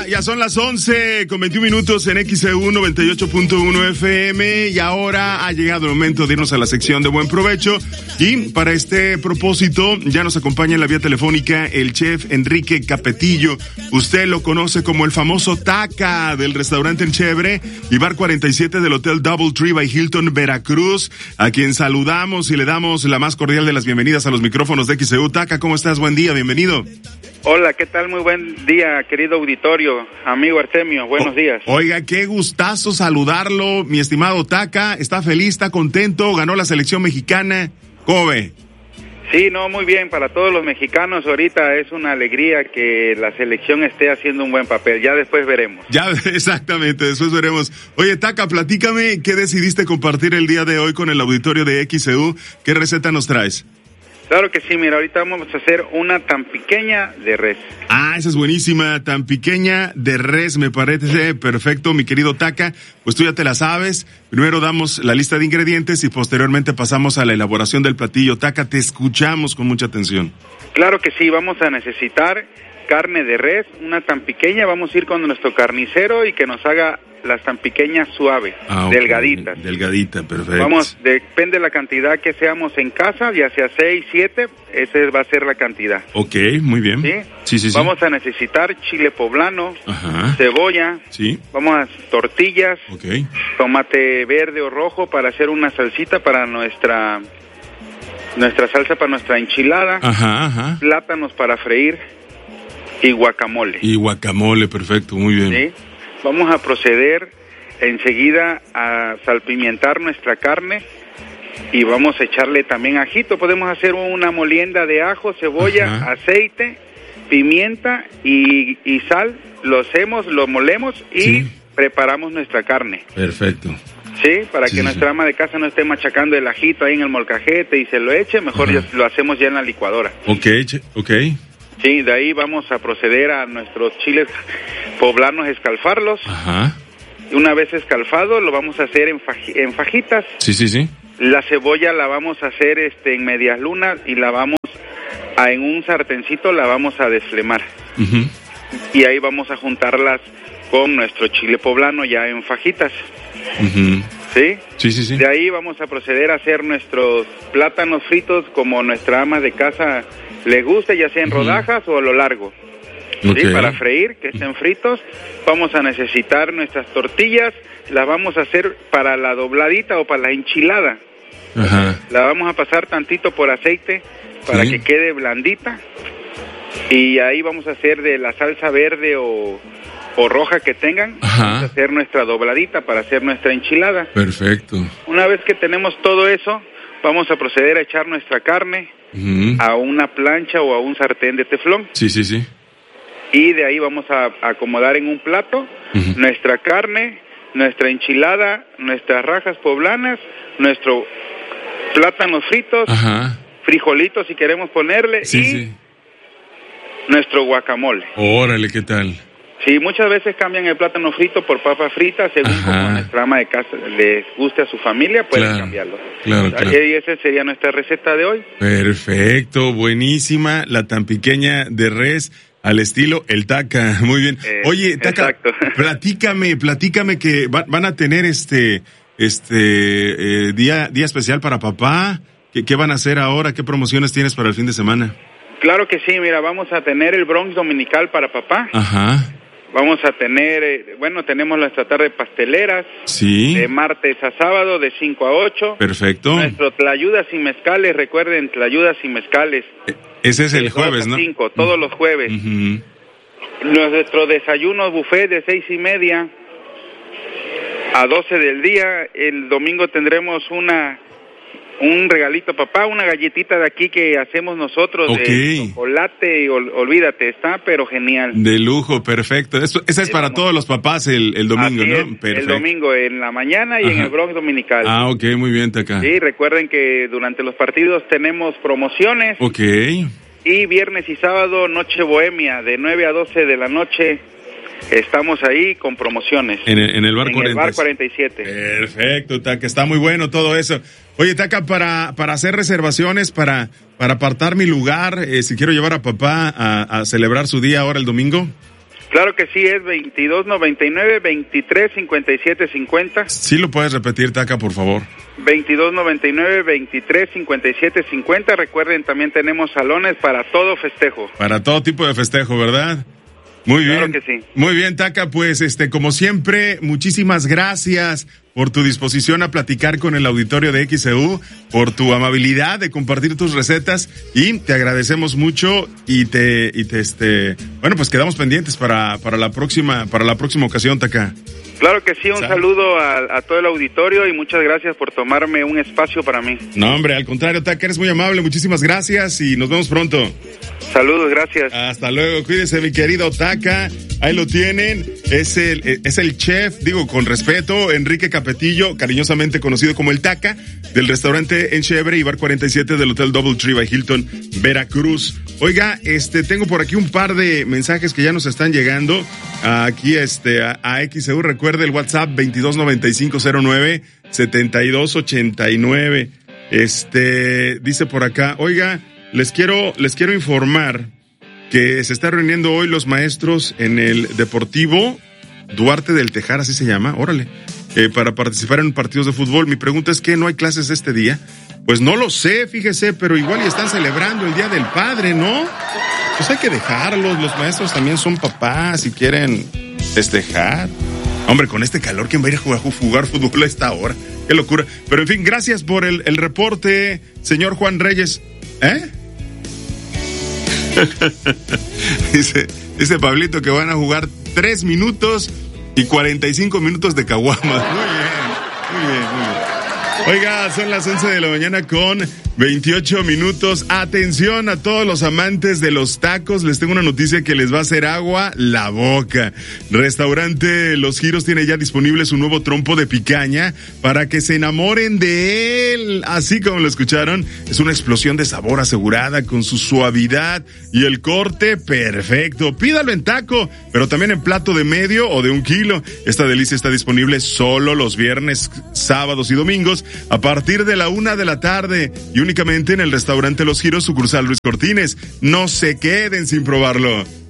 Ya son las 11 con 21 minutos en XEU 98.1 FM y ahora ha llegado el momento de irnos a la sección de Buen Provecho y para este propósito ya nos acompaña en la vía telefónica el chef Enrique Capetillo. Usted lo conoce como el famoso Taca del restaurante El Chévere y Bar 47 del Hotel DoubleTree by Hilton Veracruz, a quien saludamos y le damos la más cordial de las bienvenidas a los micrófonos de XEU. Taca, ¿cómo estás? Buen día, bienvenido. Hola, ¿qué tal? Muy buen día, querido auditorio, amigo Artemio, buenos días. Oiga, qué gustazo saludarlo, mi estimado Taca, está feliz, está contento, ganó la selección mexicana, ¿cómo ve? Sí, no, muy bien, para todos los mexicanos ahorita es una alegría que la selección esté haciendo un buen papel, ya después veremos. Ya, exactamente, después veremos. Oye, Taca, platícame, ¿qué decidiste compartir el día de hoy con el auditorio de XEU? ¿Qué receta nos traes? Claro que sí, mira, ahorita vamos a hacer una tan pequeña de res. Ah, esa es buenísima, tan pequeña de res, me parece perfecto, mi querido Taca. Pues tú ya te la sabes, primero damos la lista de ingredientes y posteriormente pasamos a la elaboración del platillo. Taca, te escuchamos con mucha atención. Claro que sí, vamos a necesitar carne de res, una tan pequeña, vamos a ir con nuestro carnicero y que nos haga las tan pequeñas suaves, okay, delgaditas. Delgadita, perfecto. Vamos, depende de la cantidad que seamos en casa, ya sea 6, 7, esa va a ser la cantidad. Ok, muy bien. Sí. Vamos a necesitar chile poblano, cebolla, vamos a tortillas, tomate verde o rojo para hacer una salsita para nuestra salsa para nuestra enchilada, plátanos para freír y guacamole. Y guacamole, perfecto, muy bien. Sí. Vamos a proceder enseguida a salpimentar nuestra carne y vamos a echarle también ajito. Podemos hacer una molienda de ajo, cebolla, aceite, pimienta y sal. Lo molemos y preparamos nuestra carne. Perfecto. Sí, para que nuestra ama de casa no esté machacando el ajito ahí en el molcajete y se lo eche, mejor ya lo hacemos ya en la licuadora. Ok. Sí, de ahí vamos a proceder a nuestros chiles poblanos, escalfarlos. Y una vez escalfado, lo vamos a hacer en fajitas. Sí. La cebolla la vamos a hacer en medias lunas y la vamos en un sartencito la vamos a desflemar. Y ahí vamos a juntarlas con nuestro chile poblano ya en fajitas. ¿Sí? Sí. De ahí vamos a proceder a hacer nuestros plátanos fritos como nuestra ama de casa les guste, ya sea en rodajas o a lo largo. ¿Sí? Para freír, que estén fritos. Vamos a necesitar nuestras tortillas, las vamos a hacer para la dobladita o para la enchilada. La vamos a pasar tantito por aceite para que quede blandita. Y ahí vamos a hacer de la salsa verde o roja que tengan, vamos a hacer nuestra dobladita para hacer nuestra enchilada. Perfecto. Una vez que tenemos todo eso, vamos a proceder a echar nuestra carne a una plancha o a un sartén de teflón. Sí. Y de ahí vamos a acomodar en un plato nuestra carne, nuestra enchilada, nuestras rajas poblanas, nuestros plátanos fritos, frijolitos si queremos ponerle, y nuestro guacamole. Órale, ¿qué tal? Sí, muchas veces cambian el plátano frito por papa frita, según como nuestra ama de casa les guste a su familia, pueden cambiarlo. Claro. Y esa sería nuestra receta de hoy. Perfecto, buenísima, la tan pequeña de res al estilo el Taca, muy bien. Oye, Taca, platícame que van a tener día especial para papá. ¿Qué van a hacer ahora? ¿Qué promociones tienes para el fin de semana? Claro que sí, mira, vamos a tener el brunch dominical para papá. Vamos a tener, tenemos nuestra tarde pasteleras. Sí. De martes a sábado, de 5 a 8. Perfecto. Nuestro tlayudas y mezcales, recuerden, tlayudas y mezcales. Ese es el jueves, ¿no? 5, todos los jueves. Nuestro desayuno buffet de 6:30 a 12 del día. El domingo tendremos un regalito, papá, una galletita de aquí que hacemos nosotros de chocolate, y olvídate, está pero genial. De lujo, perfecto. Esa es para todos los papás el domingo, así ¿no? Es, perfecto. El domingo en la mañana y en el brunch dominical. Ah, ok, muy bien, Taca. Sí, recuerden que durante los partidos tenemos promociones. Ok. Y viernes y sábado, noche bohemia, de 9 a 12 de la noche. Estamos ahí con promociones. En el bar 47. En el bar 47. Perfecto, Taca, está muy bueno todo eso. Oye, Taca, para hacer reservaciones, para apartar mi lugar, si quiero llevar a papá a celebrar su día ahora el domingo. Claro que sí, es 2299-235750. Sí, lo puedes repetir, Taca, por favor. 2299-235750. Recuerden, también tenemos salones para todo festejo. Para todo tipo de festejo, ¿verdad? Muy bien. Claro que sí. Muy bien, Taca, pues como siempre, muchísimas gracias por tu disposición a platicar con el auditorio de XEU, por tu amabilidad de compartir tus recetas, y te agradecemos mucho y bueno, pues quedamos pendientes para la próxima ocasión, Taca. Claro que sí, un saludo a todo el auditorio y muchas gracias por tomarme un espacio para mí. No, hombre, al contrario, Taca, eres muy amable, muchísimas gracias y nos vemos pronto. Saludos, gracias. Hasta luego, cuídese, mi querido Taca. Ahí lo tienen, es el chef, digo con respeto, Enrique Capetillo, cariñosamente conocido como el Taca, del restaurante Enchebre y Bar 47 del Hotel DoubleTree by Hilton, Veracruz. Oiga, tengo por aquí un par de mensajes que ya nos están llegando aquí a XEU. Recuerde el WhatsApp 229509-7289. Dice por acá, oiga, les quiero informar que se está reuniendo hoy los maestros en el Deportivo Duarte del Tejar, así se llama, órale, para participar en partidos de fútbol. Mi pregunta es que ¿no hay clases este día? Pues no lo sé, fíjese, pero igual y están celebrando el Día del Padre, ¿no? Pues hay que dejarlos, los maestros también son papás si quieren festejar. Hombre, con este calor, ¿quién va a ir a jugar fútbol a esta hora? Qué locura. Pero en fin, gracias por el reporte, señor Juan Reyes. Dice Pablito que van a jugar 3 minutos y 45 minutos de caguamas. Muy bien. Oiga, son las 11 de la mañana con 28 minutos. Atención a todos los amantes de los tacos. Les tengo una noticia que les va a hacer agua la boca. Restaurante Los Giros tiene ya disponible su nuevo trompo de picaña para que se enamoren de él. Así como lo escucharon, es una explosión de sabor asegurada con su suavidad y el corte perfecto. Pídalo en taco, pero también en plato de medio o de 1 kilo. Esta delicia está disponible solo los viernes, sábados y domingos a partir de la 1 de la tarde y únicamente en el restaurante Los Giros, sucursal Luis Cortines. No se queden sin probarlo.